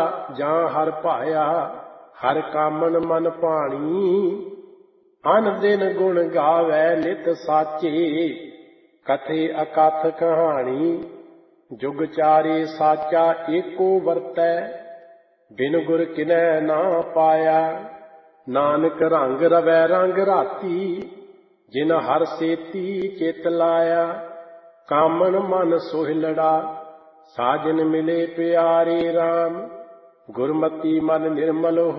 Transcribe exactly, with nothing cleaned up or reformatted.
ਜਾਂ ਹਰ ਭਾਇਆ, ਹਰ ਕਾਮਨ ਮਨ ਭਾਣੀ। ਅਨ ਦਿਨ ਗੁਣ ਗਾਵੈ ਨਿਤ ਸਾਚੇ, ਕਥੇ ਅਕਥ ਕਹਾਣੀ। ਜੁਗ ਚਾਰੇ ਸਾਚਾ ਏਕੋ ਵਰਤੈ, ਬਿਨ ਗੁਰ ਕਿਨੈ ਨਾ ਪਾਇਆ। ਨਾਨਕ ਰੰਗ ਰਵੈ ਰੰਗ ਰਾਤੀ, ਜਿਨ ਹਰ ਸੇਤੀ ਚਿਤ ਲਾਇਆ। ਕਾਮਨ ਮਨ ਸੋਹਿਲੜਾ, ਸਾਜਨ ਮਿਲੇ ਪਿਆਰੇ ਰਾਮ। ਗੁਰਮਤੀ ਮਨ ਨਿਰਮਲ